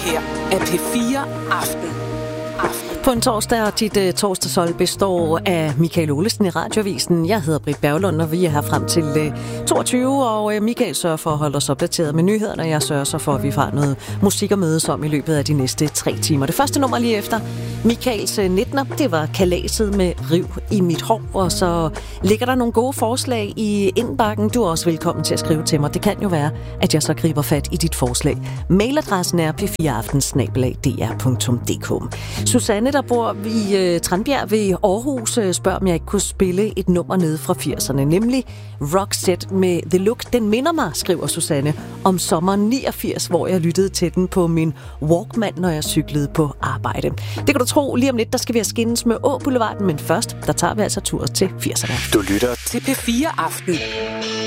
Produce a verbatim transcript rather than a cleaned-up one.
her er P fire Aften. På en torsdag, og dit uh, torsdagshold består af Michael Olesen i Radioavisen. Jeg hedder Britt Berglund, og vi er her frem til uh, toogtyve, og uh, Michael sørger for at holde os opdateret med nyhederne, og jeg sørger så for, at vi får noget musik at mødes om i løbet af de næste tre timer. Det første nummer lige efter Michaels uh, nittener, det var Kalaset med Riv i mit hår, og så ligger der nogle gode forslag i indbakken. Du er også velkommen til at skrive til mig. Det kan jo være, at jeg så griber fat i dit forslag. Mailadressen er p fire aften snabel-a d r punktum d k. Susanne, der bor i øh, Tranbjerg ved Aarhus, øh, spørger, om jeg ikke kunne spille et nummer nede fra firserne, nemlig Roxette med The Look. Den minder mig, skriver Susanne, om sommeren niogfirs, hvor jeg lyttede til den på min Walkman, når jeg cyklede på arbejde. Det kan du tro, lige om lidt, der skal vi have skændes med Å Boulevarden, men først, der tager vi altså tur til firserne. Du lytter til P fire Aften.